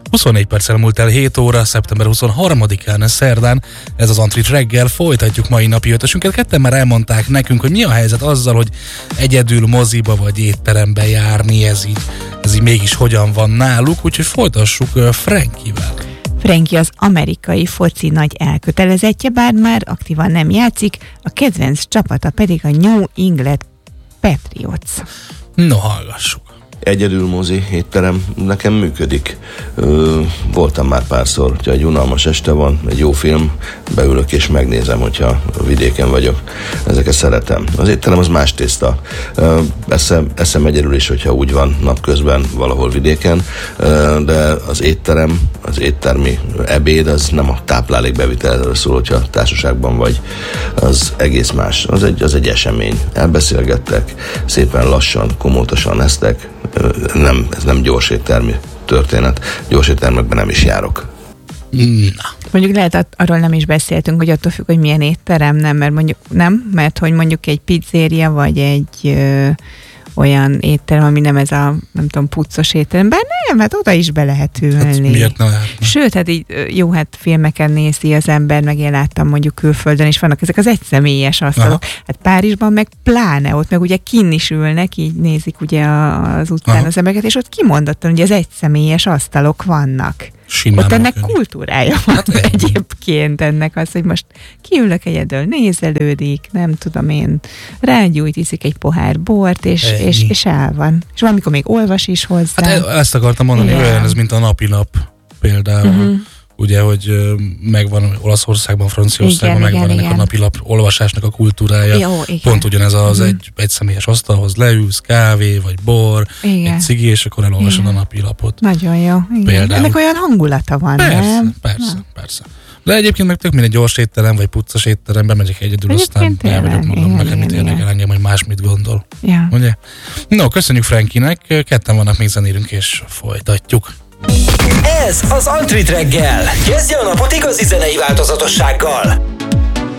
24 perccel múlt el 7 óra, szeptember 23-án, szerdán, ez az Antrit reggel, folytatjuk mai napi ötösünket. Ketten már elmondták nekünk, hogy mi a helyzet azzal, hogy egyedül moziba vagy étterembe járni, ez így mégis hogyan van náluk, úgyhogy folytassuk Frankivel. Frankie az amerikai foci nagy elkötelezettje, bár már aktívan nem játszik, a kedvenc csapata pedig a New England Patriots. No, hallgassuk. Egyedül mozi, étterem nekem működik. Voltam már párszor, hogyha egy unalmas este van, egy jó film, beülök és megnézem, hogyha vidéken vagyok. Ezeket szeretem. Az étterem az más tészta. Eszem egyedül is, hogyha úgy van napközben valahol vidéken, de az étterem, az éttermi ebéd, az nem a táplálékbevitelről szól, hogyha társaságban vagy, az egész más. Az egy esemény. Elbeszélgettek, szépen lassan, komótosan esztek. Ez nem gyors éttermi történet. Gyors éttermekben nem is járok. Mondjuk lehet, arról nem is beszéltünk, hogy attól függ, hogy milyen étterem, mert hogy mondjuk egy pizzéria, vagy egy olyan étterem, ami nem ez a, nem tudom, puccos étterem, bár nem, hát oda is be lehet ülni. Hát miért ne lehetne? Sőt, hát így jó, hát filmeken nézi az ember, meg én láttam mondjuk külföldön is vannak ezek az egyszemélyes asztalok. Aha. Hát Párizsban meg pláne, ott meg ugye kinn is ülnek, így nézik ugye az utcán az embereket, és ott kimondottan, hogy az egyszemélyes asztalok vannak. Simán ott ennek kultúrája van egyébként ennek az, hogy most kiülök egyedül, nézelődik, nem tudom én, rágyújt, iszik egy pohár bort, és el van. És valamikor még olvas is hozzá. Hát ezt akartam mondani, olyan ez, mint a napilap például. Ugye, hogy megvan Olaszországban, Franciaországban megvan ennek a napilap olvasásnak a kultúrája. Jó, pont ugyanez az egy személyes asztalhoz leülsz, kávé vagy bor, egy cigi, és akkor elolvasod a napilapot. Nagyon jó. Ennek olyan hangulata van, nem? Persze. De egyébként meg tök mindegy gyors étterem, vagy puccos étterem, bemegyek egyedül, aztán elmegyek magam, nekem mit érdekel engem, hogy más mit gondol. Ja. Ugye? No, köszönjük Frankinek, ketten vannak, még zenélünk, és folytatjuk. Ez az Antrit reggel. Kezdje a napot igazi zenei változatossággal.